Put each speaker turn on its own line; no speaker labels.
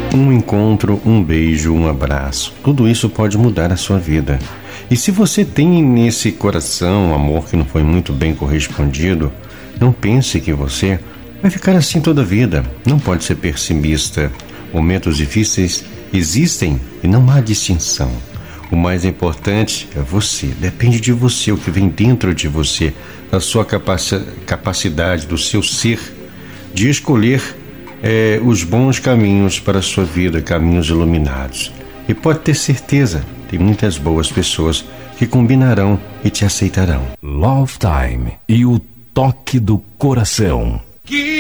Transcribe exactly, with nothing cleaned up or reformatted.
Um encontro, um beijo, um abraço, tudo isso pode mudar a sua vida. E se você tem nesse coração um amor que não foi muito bem correspondido, não pense que você vai ficar assim toda a vida. Não pode ser pessimista. Momentos difíceis existem e não há distinção. O mais importante é você. Depende de você, o que vem dentro de você, da sua capaci- capacidade, do seu ser, de escolher é, os bons caminhos para a sua vida, caminhos iluminados. E pode ter certeza, tem muitas boas pessoas que combinarão e te aceitarão.
Love Time e o toque do coração.